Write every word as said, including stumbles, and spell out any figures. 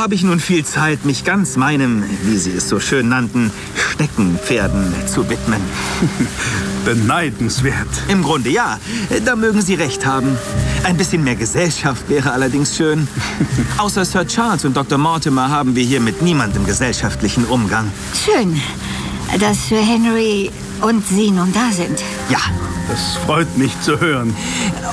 habe ich nun viel Zeit, mich ganz meinem, wie Sie es so schön nannten, Steckenpferden zu widmen. Beneidenswert. Im Grunde ja, da mögen Sie recht haben. Ein bisschen mehr Gesellschaft wäre allerdings schön. Außer Sir Charles und Doktor Mortimer haben wir hier mit niemandem gesellschaftlichen Umgang. Schön, dass Sir Henry und Sie nun da sind. Ja. Das freut mich zu hören.